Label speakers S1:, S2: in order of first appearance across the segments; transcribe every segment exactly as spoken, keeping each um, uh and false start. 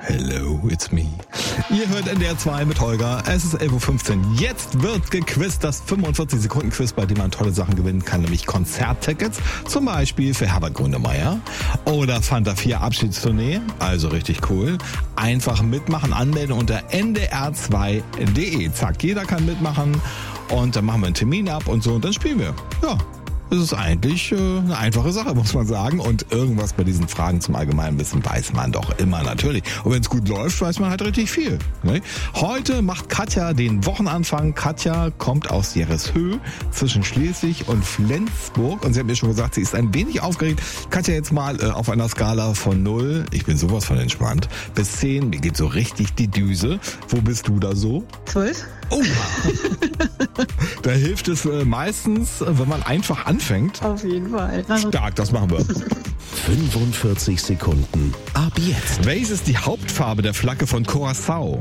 S1: Hello, it's me. Ihr hört N D R zwei mit Holger. Es ist elf Uhr fünfzehn. Jetzt wird gequizt, das fünfundvierzig Sekunden Quiz, bei dem man tolle Sachen gewinnen kann, nämlich Konzerttickets, zum Beispiel für Herbert Grönemeyer oder Fanta vier Abschiedstournee, also richtig cool. Einfach mitmachen, anmelden unter N D R zwei Punkt de. Zack, jeder kann mitmachen und dann machen wir einen Termin ab und so und dann spielen wir. Ja. Das ist eigentlich äh, eine einfache Sache, muss man sagen. Und irgendwas bei diesen Fragen zum Allgemeinwissen weiß man doch immer natürlich. Und wenn es gut läuft, weiß man halt richtig viel. Ne? Heute macht Katja den Wochenanfang. Katja kommt aus Jereshöh zwischen Schleswig und Flensburg. Und sie hat mir schon gesagt, sie ist ein wenig aufgeregt. Katja, jetzt mal äh, auf einer Skala von null, ich bin sowas von entspannt, bis zehn, mir geht so richtig die Düse. Wo bist du da so?
S2: zwölf.
S1: Oh, da hilft es äh, meistens, wenn man einfach anfängt.
S2: Auf jeden Fall.
S1: Stark, das machen wir.
S3: fünfundvierzig Sekunden. Ab jetzt.
S1: Welches ist die Hauptfarbe der Flagge von Curaçao?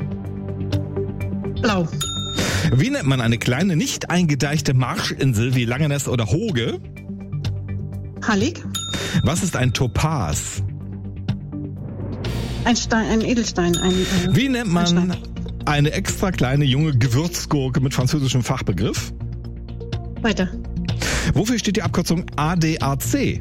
S2: Blau.
S1: Wie nennt man eine kleine, nicht eingedeichte Marschinsel wie Langenest oder Hoge?
S2: Hallig.
S1: Was ist ein Topaz?
S2: Ein Stein, ein Edelstein. Ein, ein
S1: Wie nennt man
S2: Stein.
S1: eine extra kleine junge Gewürzgurke mit französischem Fachbegriff?
S2: Weiter.
S1: Wofür steht die Abkürzung A D A C?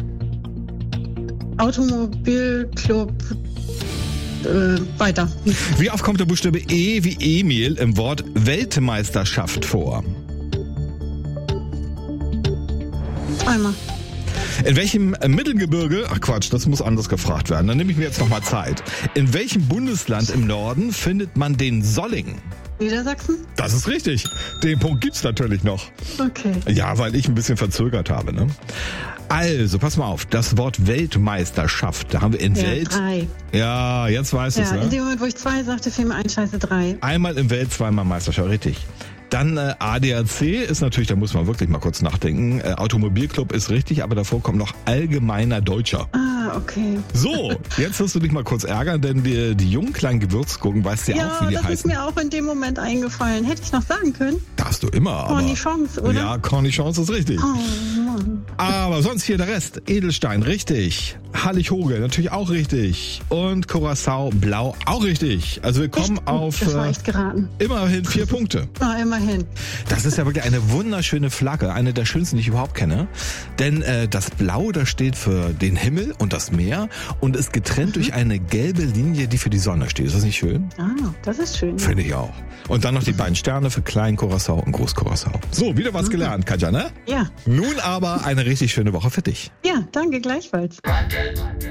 S2: Automobilclub. Äh, weiter.
S1: Wie oft kommt der Buchstabe E wie Emil im Wort Weltmeisterschaft vor?
S2: Einmal.
S1: In welchem Mittelgebirge, ach Quatsch, das muss anders gefragt werden, dann nehme ich mir jetzt nochmal Zeit. In welchem Bundesland im Norden findet man den Solling?
S2: Niedersachsen?
S1: Das ist richtig. Den Punkt gibt's natürlich noch.
S2: Okay.
S1: Ja, weil ich ein bisschen verzögert habe, ne? Also, pass mal auf, das Wort Weltmeisterschaft, da haben wir in
S2: Ja,
S1: Welt...
S2: drei.
S1: Ja, jetzt weißt du
S2: Ja,
S1: es,
S2: in
S1: ne?
S2: dem Moment, wo ich zwei sagte, fiel mir ein Scheiße drei.
S1: Einmal in Welt, zweimal Meisterschaft, richtig. Dann äh, A D A C ist natürlich, da muss man wirklich mal kurz nachdenken. Äh, Automobilclub ist richtig, aber davor kommt noch Allgemeiner Deutscher.
S2: Ah, okay.
S1: So, jetzt wirst du dich mal kurz ärgern, denn die, die jungen kleinen Gewürzgurken, weißt du ja,
S2: Ja,
S1: auch, wie die
S2: das ist
S1: heißen.
S2: mir auch in dem Moment eingefallen. Hätte ich noch sagen können?
S1: Darfst du immer, aber...
S2: Cornichons, oder?
S1: Ja, Cornichons ist richtig.
S2: Oh, Mann.
S1: Aber sonst hier der Rest. Edelstein, richtig. Hallig-Hoge, natürlich auch richtig. Und Curaçao, Blau, auch richtig. Also wir kommen
S2: Echt?
S1: auf
S2: Das war
S1: äh,
S2: echt geraten.
S1: immerhin vier Punkte.
S2: Ah, immerhin.
S1: Das ist ja wirklich eine wunderschöne Flagge, eine der schönsten, die ich überhaupt kenne. Denn äh, das Blau, das steht für den Himmel und das Meer und ist getrennt mhm. durch eine gelbe Linie, die für die Sonne steht. Ist das nicht schön?
S2: Ah, das ist schön.
S1: Finde ich auch. Und dann noch die beiden Sterne für Klein Curaçao und Groß Curaçao. So, wieder was mhm. gelernt, Katja, ne?
S2: Ja.
S1: Nun aber eine richtig schöne Woche für dich.
S2: Ja, danke gleichfalls.